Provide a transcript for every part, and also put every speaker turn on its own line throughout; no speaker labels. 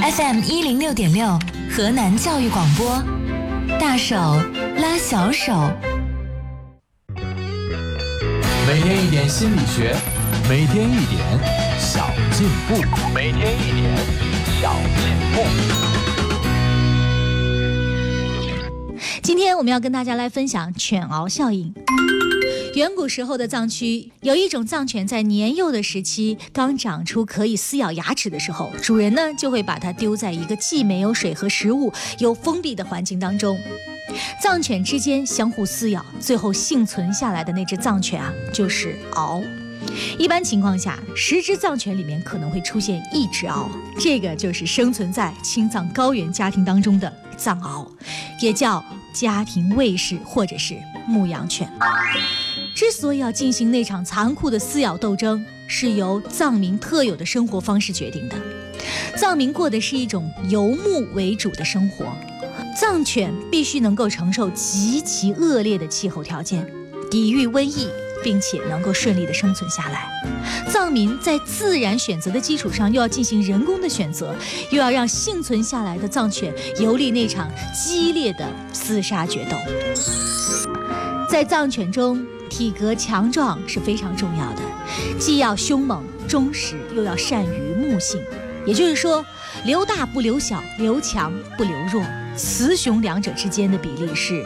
FM106.6河南教育广播，大手拉小手。
每天一点心理学，每天一点小进步，每天一点小进步。
今天我们要跟大家来分享犬獒效应。远古时候的藏区，有一种藏犬在年幼的时期刚长出可以撕咬牙齿的时候，主人呢就会把它丢在一个既没有水和食物又封闭的环境当中。藏犬之间相互撕咬，最后幸存下来的那只藏犬啊，就是獒。一般情况下，10只藏犬里面可能会出现1只獒，这个就是生存在青藏高原家庭当中的藏獒，也叫家庭卫士或者是牧羊犬。之所以要进行那场残酷的撕咬斗争，是由藏民特有的生活方式决定的。藏民过的是一种游牧为主的生活，藏犬必须能够承受极其恶劣的气候条件，抵御瘟疫，并且能够顺利的生存下来。藏民在自然选择的基础上，又要进行人工的选择，又要让幸存下来的藏犬游历那场激烈的厮杀决斗。在藏犬中，体格强壮是非常重要的，既要凶猛忠实，又要善于牧性。也就是说，留大不留小，留强不留弱，雌雄两者之间的比例是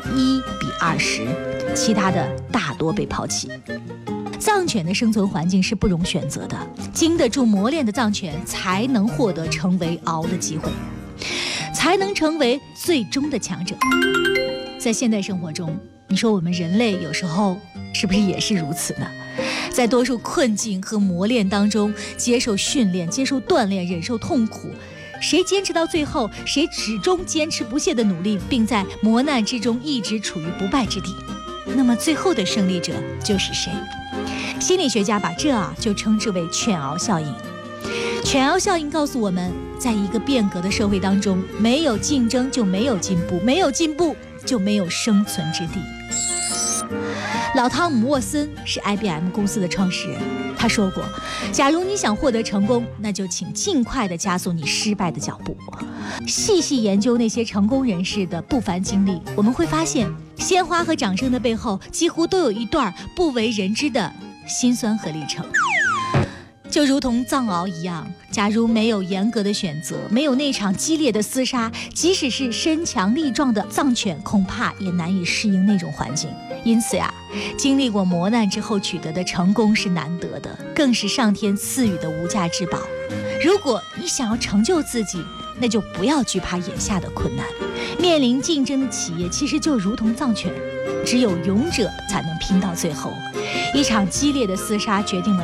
1:20，其他的大多被抛弃。藏犬的生存环境是不容选择的，经得住磨练的藏犬才能获得成为獒的机会，才能成为最终的强者。在现代生活中，你说我们人类有时候是不是也是如此呢？在多数困境和磨练当中，接受训练，接受锻炼，忍受痛苦，谁坚持到最后，谁始终坚持不懈的努力，并在磨难之中一直处于不败之地，那么最后的胜利者就是谁？心理学家把这就称之为犬獒效应。犬獒效应告诉我们，在一个变革的社会当中，没有竞争就没有进步，没有进步就没有生存之地。老汤姆·沃森是 IBM 公司的创始人，他说过，假如你想获得成功，那就请尽快地加速你失败的脚步。细细研究那些成功人士的不凡经历，我们会发现，鲜花和掌声的背后几乎都有一段不为人知的辛酸和历程。就如同藏獒一样，假如没有严格的选择，没有那场激烈的厮杀，即使是身强力壮的藏犬，恐怕也难以适应那种环境。因此经历过磨难之后取得的成功是难得的，更是上天赐予的无价之宝。如果你想要成就自己，那就不要惧怕眼下的困难。面临竞争的企业其实就如同藏犬，只有勇者才能拼到最后。一场激烈的厮杀决定了